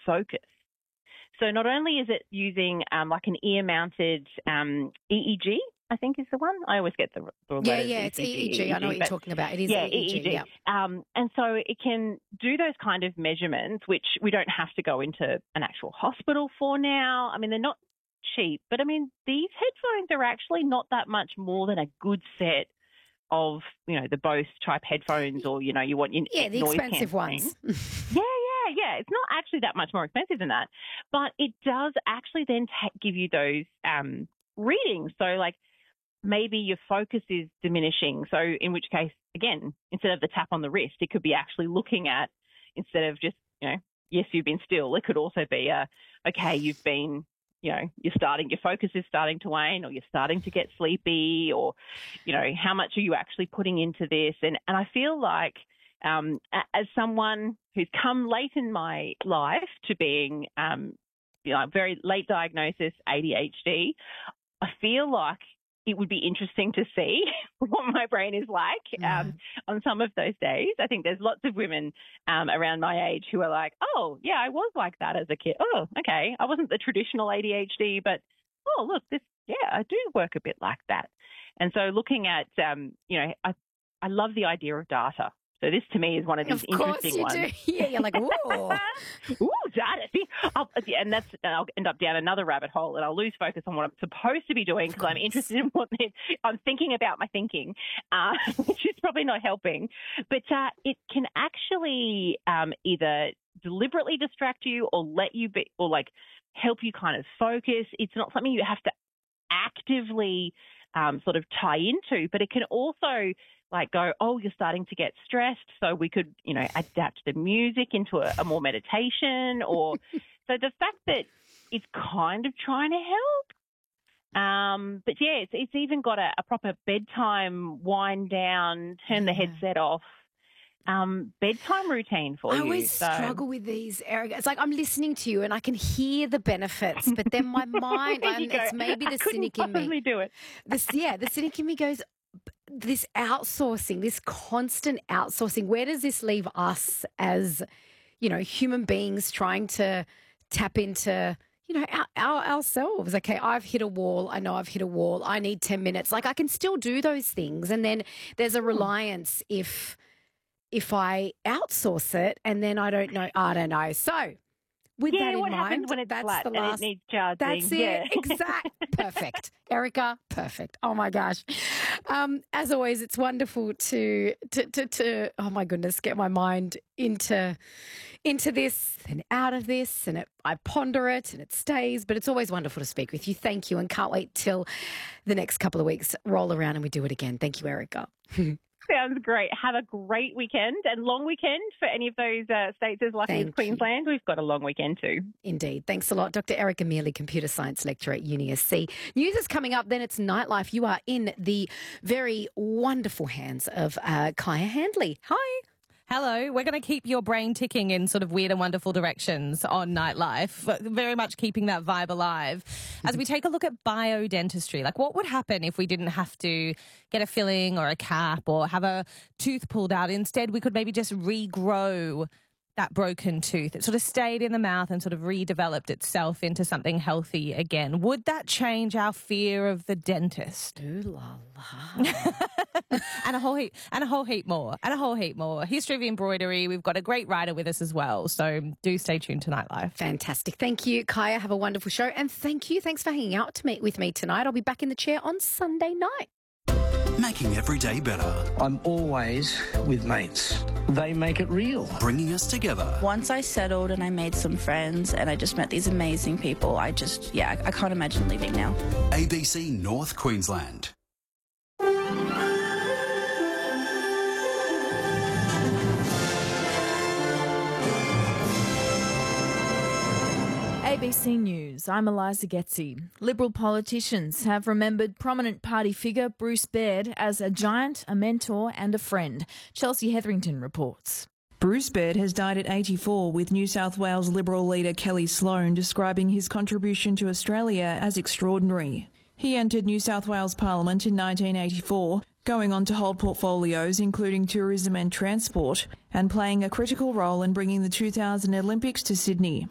focus. So not only is it using like an ear-mounted EEG, I think is the one. I always get the letters. Yeah, it's EEG. I know what you're talking about. It is EEG. Yeah. And so it can do those kind of measurements, which we don't have to go into an actual hospital for now. I mean, they're not cheap, but I mean, these headphones are actually not that much more than a good set of, the Bose type headphones, or, you want your the noise expensive cancelling. ones. Yeah. It's not actually that much more expensive than that, but it does actually then give you those readings. So like maybe your focus is diminishing. So in which case, again, instead of the tap on the wrist, it could be actually looking at, instead of just, yes, you've been still. It could also be okay, you've been, your focus is starting to wane, or you're starting to get sleepy, or, how much are you actually putting into this? And I feel like as someone who's come late in my life to being, very late diagnosis, ADHD, I feel like it would be interesting to see what my brain is like on some of those days. I think there's lots of women around my age who are like, oh, yeah, I was like that as a kid. Oh, okay. I wasn't the traditional ADHD, but, oh, look, I do work a bit like that. And so looking at, I love the idea of data. So this to me is one of these interesting ones. Of course you do. Yeah, you're like, ooh. Ooh, data. See, and I'll end up down another rabbit hole, and I'll lose focus on what I'm supposed to be doing because I'm interested in what I'm thinking about my thinking, which is probably not helping. But it can actually either deliberately distract you or let you be, or like help you kind of focus. It's not something you have to actively sort of tie into, but it can also like go, oh, you're starting to get stressed, so we could, adapt the music into a more meditation, or so the fact that it's kind of trying to help. But yeah, it's even got a proper bedtime wind down, turn the headset off, bedtime routine for you. I always struggle with these, Erica. It's like I'm listening to you and I can hear the benefits, but then my mind, and it's maybe the cynic in me. Do it. The cynic in me goes, this outsourcing, this constant outsourcing, where does this leave us as, human beings trying to tap into, ourselves? Okay, I've hit a wall. I know I've hit a wall. I need 10 minutes. Like I can still do those things. And then there's a reliance if I outsource it and then I don't know. So with that in what mind, happens when it's that's flat the last. and it needs charging? That's it. Exact. Perfect. Erica, perfect. Oh my gosh. As always, it's wonderful to oh my goodness, get my mind into this and out of this, and I ponder it and it stays, but it's always wonderful to speak with you. Thank you, and can't wait till the next couple of weeks roll around and we do it again. Thank you, Erica. Sounds great. Have a great weekend and long weekend for any of those states as lucky as Queensland. We've got a long weekend too. Indeed. Thanks a lot. Dr. Erica Mealy, Computer Science Lecturer at UniSC. News is coming up, then it's Nightlife. You are in the very wonderful hands of Kaya Handley. Hi. Hello. We're going to keep your brain ticking in sort of weird and wonderful directions on Nightlife, very much keeping that vibe alive. As we take a look at biodentistry, like what would happen if we didn't have to get a filling or a cap or have a tooth pulled out? Instead, we could maybe just regrow that broken tooth. It sort of stayed in the mouth and sort of redeveloped itself into something healthy again. Would that change our fear of the dentist? Ooh la la. and a whole heap more. History of embroidery. We've got a great writer with us as well. So do stay tuned to Nightlife. Fantastic. Thank you, Kaya. Have a wonderful show. And thanks for hanging out with me tonight. I'll be back in the chair on Sunday night. Making every day better. I'm always with mates. They make it real. Bringing us together. Once I settled and I made some friends and I just met these amazing people, I can't imagine leaving now. ABC North Queensland. ABC News, I'm Eliza Getzi. Liberal politicians have remembered prominent party figure Bruce Baird as a giant, a mentor and a friend. Chelsea Hetherington reports. Bruce Baird has died at 84, with New South Wales Liberal leader Kelly Sloan describing his contribution to Australia as extraordinary. He entered New South Wales Parliament in 1984, going on to hold portfolios including tourism and transport, and playing a critical role in bringing the 2000 Olympics to Sydney.